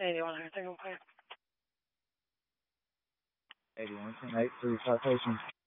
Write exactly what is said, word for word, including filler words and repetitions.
eighty-one hundred, take okay. eighty-one ten eight three citation.